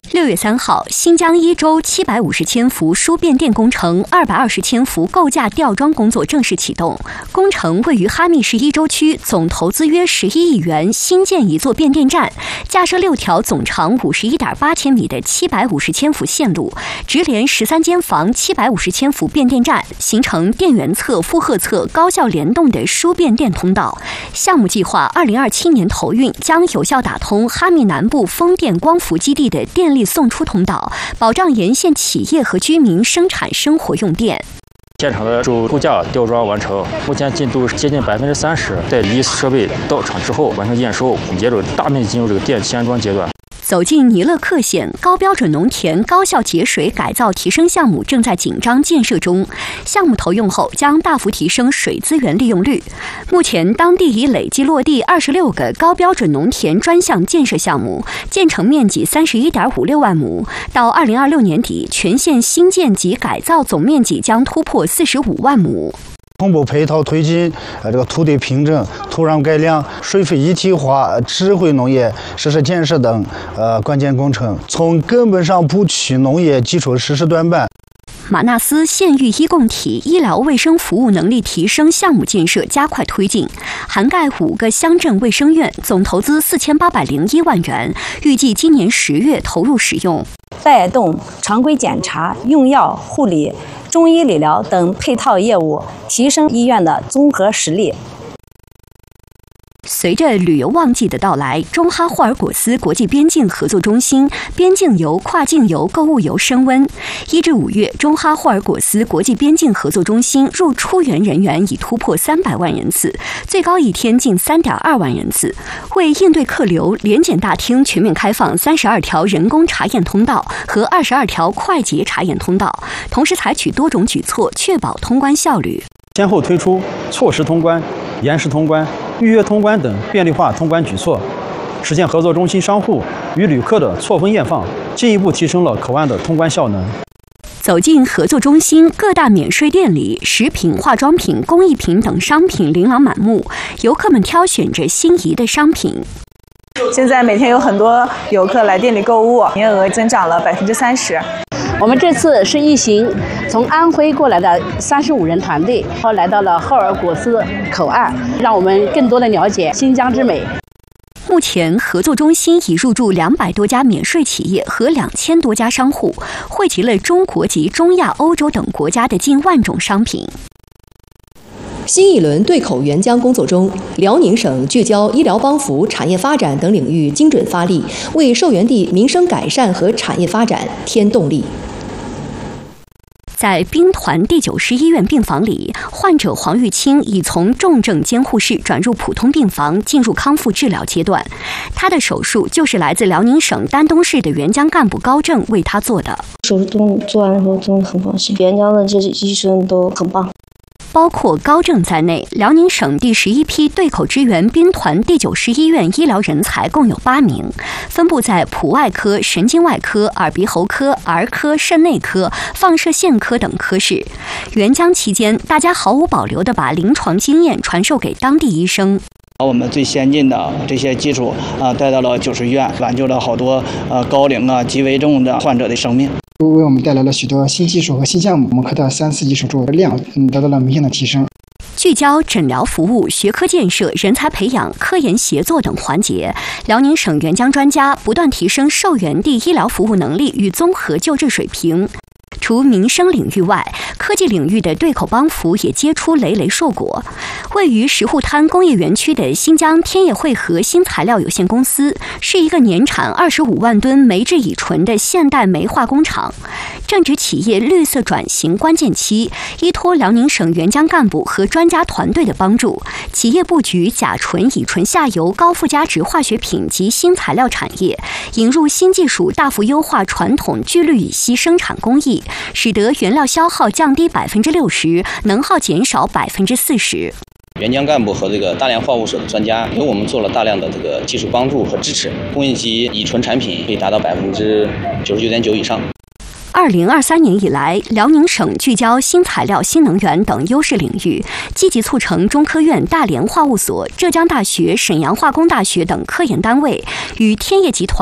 6月3号，新疆伊州750千伏输变电工程220千伏构架吊装工作正式启动。工程位于哈密市伊州区，总投资约11亿元，新建一座变电站，架设6条总长51.8千米的750千伏线路，直连13间房750千伏变电站，形成电源侧、负荷侧高效联动的输变电通道。项目计划2027年投运，将有效打通哈密南部风电光伏基地的电力送出通道，保障沿线企业和居民生产生活用电。 现场的主构架吊装完成，目前进度接近30%。在离设备到场之后，完成验收，我们接着大面积进入这个电气安装阶段。 走进尼勒克县高标准农田高效节水改造提升项目正在紧张建设中，项目投用后将大幅提升水资源利用率。目前当地已累计落地26个高标准农田专项建设项目，建成面积31.56万亩。到2026年底，全县新建及改造总面积将突破45万亩。 同步配套推进这个土地平整、土壤改良、水费一体化、智慧农业设施建设等关键工程，从根本上补齐农业基础设施短板。 马纳斯县域医共体医疗卫生服务能力提升项目建设加快推进，涵盖5个乡镇卫生院，总投资4801万元，预计今年10月投入使用。 带动常规检查、用药、护理、中医理疗等配套业务，提升医院的综合实力。 随着旅游旺季的到来，中哈霍尔果斯国际边境合作中心边境游、跨境游、购物游升温。1至5月，中哈霍尔果斯国际边境合作中心入出园人员已突破300万人次，最高一天近3.2万人次。为应对客流，联检大厅全面开放32条人工查验通道和22条快捷查验通道，同时采取多种举措，确保通关效率。 先后推出错时通关、延时通关、预约通关等便利化通关举措，实现合作中心商户与旅客的错峰验放，进一步提升了口岸的通关效能。 走进合作中心，各大免税店里，食品、化妆品、工艺品等商品琳琅满目，游客们挑选着心仪的商品。 现在每天有很多游客来店里购物，营业额增长了30%。 我们这次是一行从安徽过来的35人团队，然后来到了霍尔果斯口岸，让我们更多的了解新疆之美。 目前，合作中心已入驻200多家免税企业和2000多家商户，汇集了中国及中亚、欧洲等国家的近万种商品。 新一轮对口援疆工作中，辽宁省聚焦医疗帮扶、产业发展等领域精准发力，为受援地民生改善和产业发展添动力。 在兵团第90医院病房里，患者黄玉清已从重症监护室转入普通病房，进入康复治疗阶段。他的手术就是来自辽宁省丹东市的援疆干部高正为他做的。 手术做完之后真的很放心，援疆的这些医生都很棒。 包括高正在内，辽宁省第11批对口支援兵团第90医院医疗人才共有8名，分布在普外科、神经外科、耳鼻喉科、儿科、肾内科、放射线科等科室。援疆期间，大家毫无保留地把临床经验传授给当地医生。 把我们最先进的这些技术带到了90医院，挽救了好多高龄极危重的患者的生命。 为我们带来了许多新技术和新项目，我们科的3、4级手术量得到了明显的提升。 聚焦诊疗服务、学科建设、人才培养、科研协作等环节，辽宁省援疆专家不断提升受援地医疗服务能力与综合救治水平。除民生领域外，科技领域的对口帮扶也结出累累硕果。位于石斛滩工业园区的新疆天业汇合新材料有限公司，是一个年产25万吨煤制乙醇的现代煤化工厂。正值企业绿色转型关键期，依托辽宁省援疆干部和专家团队的帮助，企业布局甲醇、乙醇下游高附加值化学品及新材料产业，引入新技术，大幅优化传统聚氯乙烯生产工艺，使得原料消耗降低60%，能耗减少40%。 援疆干部和这个大连化物所的专家给我们做了大量的这个技术帮助和支持，工业级乙醇产品可以达到99.9%以上。 2023年以来，辽宁省聚焦新材料、新能源等优势领域，积极促成中科院、大连化物所、浙江大学、沈阳化工大学等科研单位与天业集团